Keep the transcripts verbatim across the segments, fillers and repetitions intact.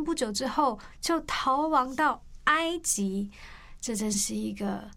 不久之后就逃亡到埃及。这真是一个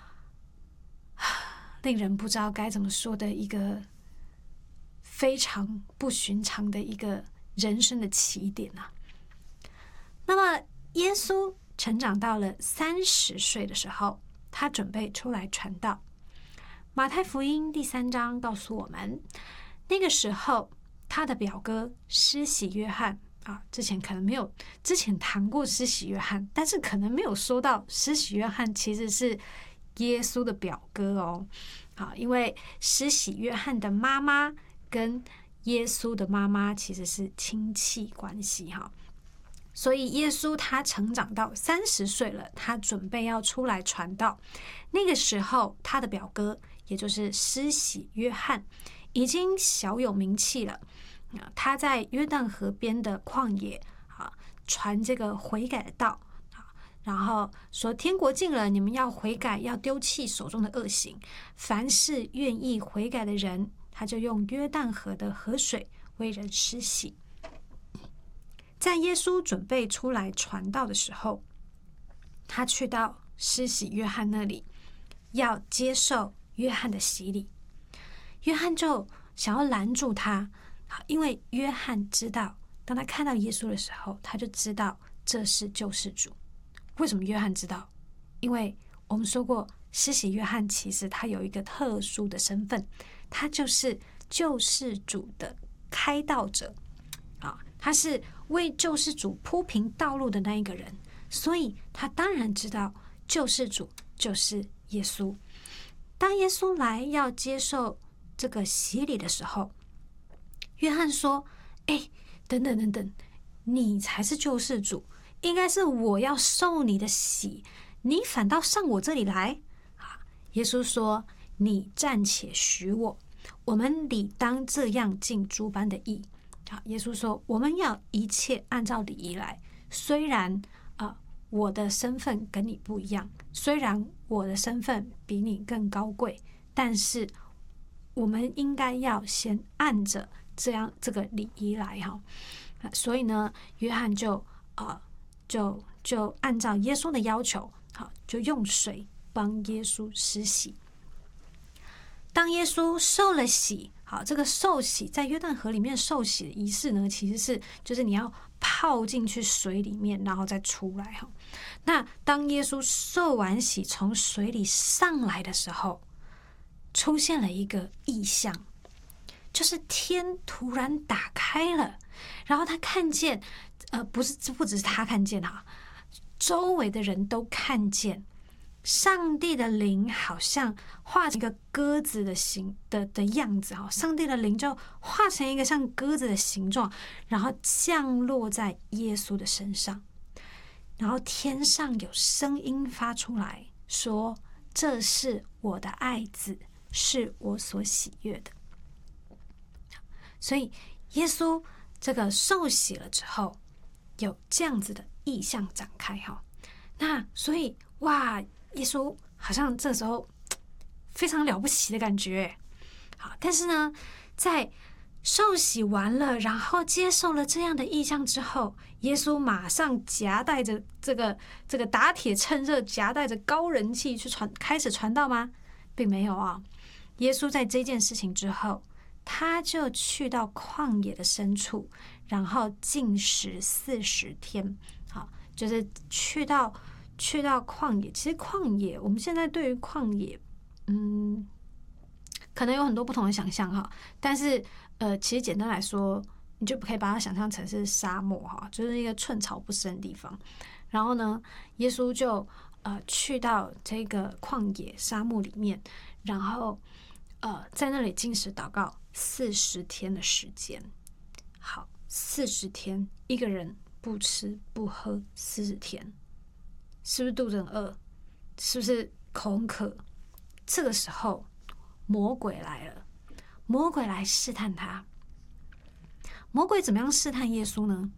令人不知道该怎么说的一个非常不寻常的一个人生的起点啊。那么耶稣成长到了三十岁的时候，他准备出来传道。马太福音第三章告诉我们，那个时候他的表哥施洗约翰啊，之前可能没有之前谈过施洗约翰，但是可能没有说到施洗约翰其实是耶稣的表哥哦。啊，因为施洗约翰的妈妈跟耶稣的妈妈其实是亲戚关系哈。所以耶稣他成长到三十岁了，他准备要出来传道。那个时候，他的表哥，也就是施洗约翰，已经小有名气了。他在约旦河边的旷野啊，传这个悔改的道啊，然后说天国近了，你们要悔改，要丢弃手中的恶行。凡是愿意悔改的人，他就用约旦河的河水为人施洗。在耶稣准备出来传道的时候，他去到施洗约翰那里，要接受约翰的洗礼。约翰就想要拦住他，因为约翰知道，当他看到耶稣的时候，他就知道这是救世主。为什么约翰知道？因为我们说过，施洗约翰其实他有一个特殊的身份，他就是救世主的开道者啊，他是为救世主铺平道路的那一个人，所以他当然知道救世主就是耶稣。当耶稣来要接受这个洗礼的时候，约翰说：哎，等等等等，你才是救世主，应该是我要受你的洗，你反倒上我这里来。耶稣说：你暂且许我，我们理当这样尽诸般的义。好，耶稣说我们要一切按照礼仪来，虽然、呃、我的身份跟你不一样，虽然我的身份比你更高贵，但是我们应该要先按着这样这个礼仪来哈。所以呢，约翰就呃就就按照耶稣的要求，好，就用水帮耶稣施洗。当耶稣受了洗，好，这个受洗在约旦河里面受洗的仪式呢，其实是就是你要泡进去水里面，然后再出来哈。那当耶稣受完洗从水里上来的时候，出现了一个异象，就是天突然打开了，然后他看见，呃，不是不只是他看见哈，周围的人都看见。上帝的灵好像画成一个鸽子的形的的样子哈，上帝的灵就画成一个像鸽子的形状，然后降落在耶稣的身上。然后天上有声音发出来说：这是我的爱子，是我所喜悦的。所以耶稣这个受洗了之后，有这样子的意象展开哈。那所以哇，耶稣好像这时候非常了不起的感觉。好，但是呢，在受洗完了，然后接受了这样的意象之后，耶稣马上夹带着这个这个打铁趁热，夹带着高人气去传开始传道吗？并没有啊。耶稣在这件事情之后，他就去到旷野的深处，然后禁食四十天。好，就是去到去到旷野。其实旷野，我们现在对于旷野，嗯，可能有很多不同的想象哈。但是呃，其实简单来说，你就可以把它想象成是沙漠哈，就是一个寸草不生的地方。然后呢，耶稣就呃去到这个旷野沙漠里面，然后呃在那里禁食祷告四十天的时间。好，四十天，一个人不吃不喝四十天，是不是肚子很饿？是不是口很渴？这个时候，魔鬼来了，魔鬼来试探他。魔鬼怎么样试探耶稣呢？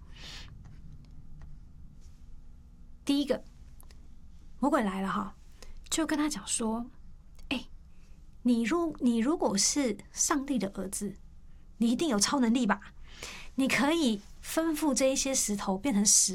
第一个，魔鬼来了哈，就跟他讲说：哎，你如你如果是上帝的儿子，你一定有超能力吧？你可以吩咐这一些石头变成石